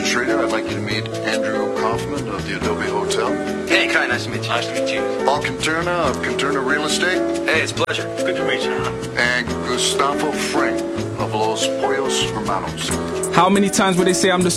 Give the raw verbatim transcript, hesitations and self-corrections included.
Schrader, I'd like you to meet Andrew Kaufman of the Adobe Hotel. Hey, Kai, nice to meet you. Nice to meet you. Paul Conterna of Conterna Real Estate. Hey, it's a pleasure. Good to meet you. And Gustavo Frank of Los Pollos Hermanos. How many times would they say I'm the